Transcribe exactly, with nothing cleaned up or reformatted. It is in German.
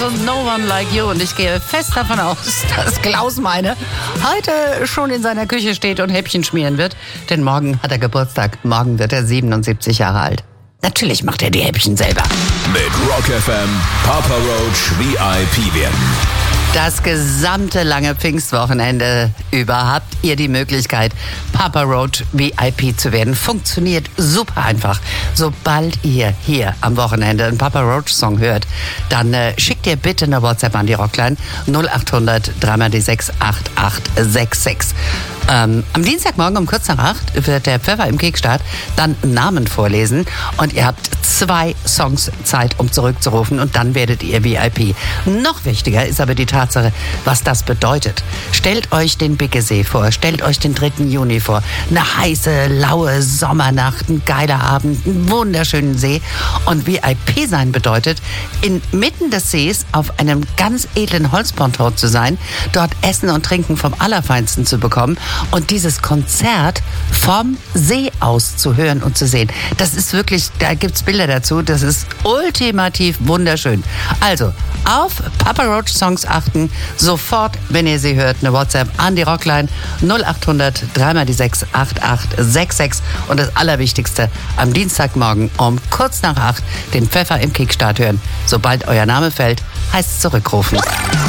und No One Like You. Und ich gehe fest davon aus, dass Klaus Meine heute schon in seiner Küche steht und Häppchen schmieren wird. Denn morgen hat er Geburtstag. Morgen wird er siebenundsiebzig Jahre alt. Natürlich macht er die Häppchen selber. Mit Rock F M Papa Roach V I P werden. Das gesamte lange Pfingstwochenende über habt ihr die Möglichkeit, Papa Roach V I P zu werden. Funktioniert super einfach. Sobald ihr hier am Wochenende einen Papa Roach Song hört, dann äh, schickt ihr bitte eine WhatsApp an die Rockline null acht hundert drei mal die sechs acht acht sechs sechs. Ähm, am Dienstagmorgen um kurz nach acht wird der Pfeffer im Kickstart dann Namen vorlesen und ihr habt zwei Songs Zeit, um zurückzurufen und dann werdet ihr V I P. Noch wichtiger ist aber die Tatsache, was das bedeutet. Stellt euch den Biggesee vor, stellt euch den dritten Juni vor. Eine heiße, laue Sommernacht, ein geiler Abend, einen wunderschönen See. Und V I P sein bedeutet, inmitten des Sees auf einem ganz edlen Holzponton zu sein, dort Essen und Trinken vom Allerfeinsten zu bekommen und dieses Konzert vom See aus zu hören und zu sehen. Das ist wirklich, da gibt's Bilder dazu, das ist ultimativ wunderschön. Also, auf Papa Roach Songs achten, sofort, wenn ihr sie hört, eine WhatsApp an die Rockline null acht hundert drei mal die sechs acht acht sechs sechs und das Allerwichtigste, am Dienstagmorgen um kurz nach acht den Pfeffer im Kickstart hören. Sobald euer Name fällt, heißt es zurückrufen.